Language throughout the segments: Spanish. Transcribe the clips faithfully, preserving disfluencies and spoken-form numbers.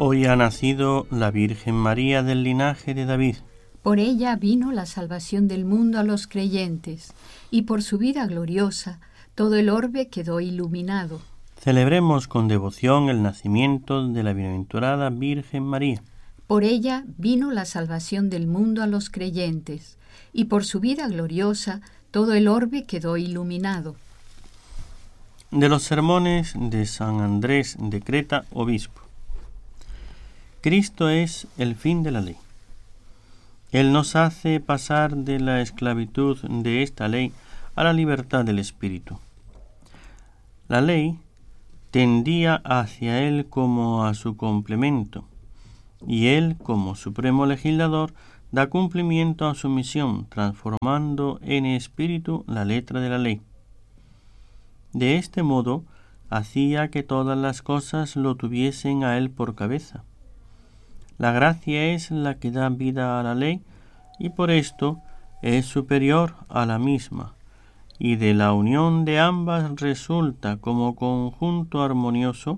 Hoy ha nacido la Virgen María del linaje de David. Por ella vino la salvación del mundo a los creyentes, y por su vida gloriosa todo el orbe quedó iluminado. Celebremos con devoción el nacimiento de la bienaventurada Virgen María. Por ella vino la salvación del mundo a los creyentes, y por su vida gloriosa todo el orbe quedó iluminado. De los sermones de San Andrés de Creta, obispo. Cristo es el fin de la ley. Él nos hace pasar de la esclavitud de esta ley a la libertad del Espíritu. La ley tendía hacia Él como a su complemento, y Él, como supremo legislador, da cumplimiento a su misión, transformando en espíritu la letra de la ley. De este modo, hacía que todas las cosas lo tuviesen a Él por cabeza. La gracia es la que da vida a la ley, y por esto es superior a la misma, y de la unión de ambas resulta como conjunto armonioso,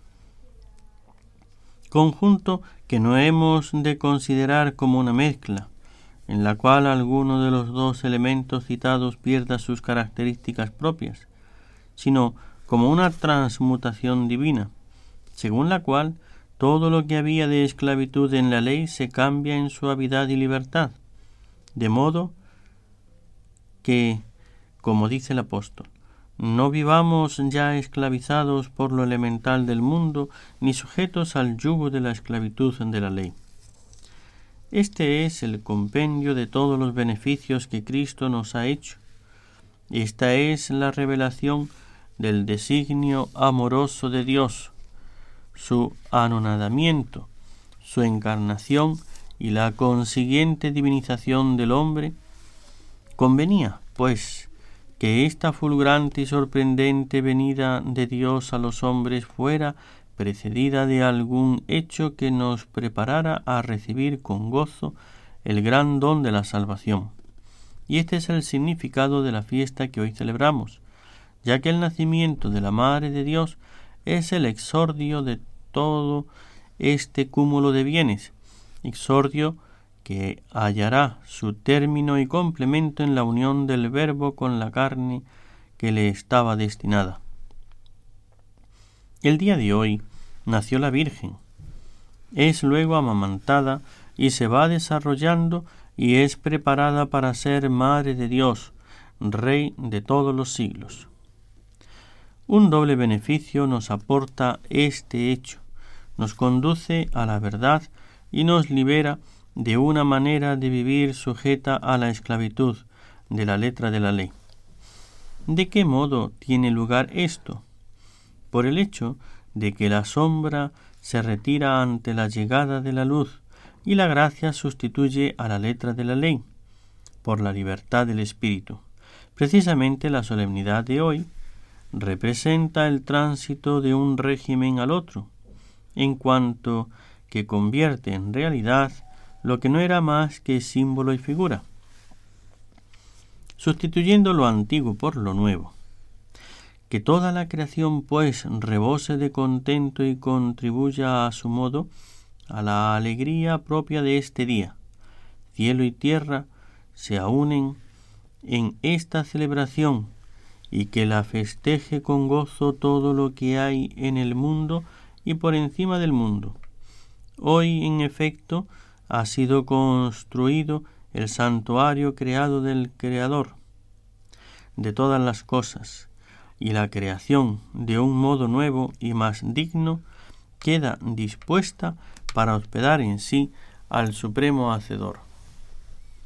conjunto que no hemos de considerar como una mezcla, en la cual alguno de los dos elementos citados pierda sus características propias, sino como una transmutación divina, según la cual todo lo que había de esclavitud en la ley se cambia en suavidad y libertad, de modo que, como dice el apóstol, no vivamos ya esclavizados por lo elemental del mundo, ni sujetos al yugo de la esclavitud de la ley. Este es el compendio de todos los beneficios que Cristo nos ha hecho. Esta es la revelación del designio amoroso de Dios, su anonadamiento, su encarnación y la consiguiente divinización del hombre. Convenía, pues, que esta fulgurante y sorprendente venida de Dios a los hombres fuera precedida de algún hecho que nos preparara a recibir con gozo el gran don de la salvación. Y este es el significado de la fiesta que hoy celebramos, ya que el nacimiento de la Madre de Dios es el exordio de todo este cúmulo de bienes, exordio que hallará su término y complemento en la unión del Verbo con la carne que le estaba destinada. El día de hoy nació la Virgen, es luego amamantada y se va desarrollando y es preparada para ser Madre de Dios, Rey de todos los siglos. Un doble beneficio nos aporta este hecho, nos conduce a la verdad y nos libera de una manera de vivir sujeta a la esclavitud de la letra de la ley. ¿De qué modo tiene lugar esto? Por el hecho de que la sombra se retira ante la llegada de la luz y la gracia sustituye a la letra de la ley, por la libertad del Espíritu. Precisamente la solemnidad de hoy representa el tránsito de un régimen al otro, en cuanto que convierte en realidad lo que no era más que símbolo y figura, sustituyendo lo antiguo por lo nuevo. Que toda la creación, pues, rebose de contento y contribuya a su modo a la alegría propia de este día. Cielo y tierra se unen en esta celebración, y que la festeje con gozo todo lo que hay en el mundo y por encima del mundo. Hoy, en efecto, ha sido construido el santuario creado del Creador de todas las cosas, y la creación, de un modo nuevo y más digno, queda dispuesta para hospedar en sí al Supremo Hacedor.